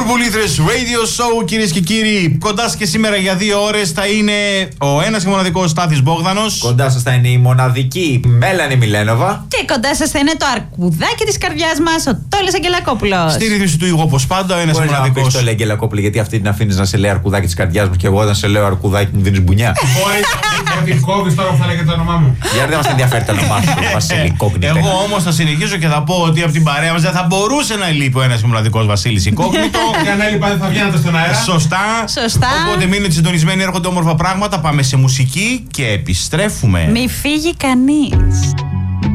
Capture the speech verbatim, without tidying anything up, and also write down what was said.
Μπουλμπουλήθρες Radio Show, κυρίες και κύριοι. Κοντά σας και σήμερα για δύο ώρες θα είναι ο ένας και μοναδικός Στάθης Μπόγδανος. Κοντά σας θα είναι η μοναδική Μέλανη Μιλένοβα. Και κοντά σας θα είναι το αρκουδάκι της καρδιάς μας, ο Τόλης Αγγελακόπουλος. Στη ρύθμιση του Υγώ, όπως πάντα, ο ένας και Μπορείς να μοναδικός. πεις το λέει Αγγελακόπουλο, γιατί αυτή την αφήνεις να σε λέει αρκουδάκι της καρδιάς μου και εγώ όταν σε λέω αρκουδάκι μου δίνεις μπουνιά. Μπορείς να την κόβεις τώρα που θα λέγεται το όνομά μου. Γιατί δεν μας ενδιαφέρει το όνομά σου, Βασίλη Κόγνητο. Εγώ όμως θα συνεχίσω και θα πω ότι από την παρέα μας δεν θα μπορούσε να λείπει ο ένας και μοναδικός Βασίλης Ικόγνητο. Και αν έλειπα δεν θα βγαίνατε στον αέρα. Σωστά. Σωστά. Οπότε μείνετε συντονισμένοι, έρχονται όμορφα πράγματα. Πάμε σε μουσική και επιστρέφουμε. Μη φύγει κανείς.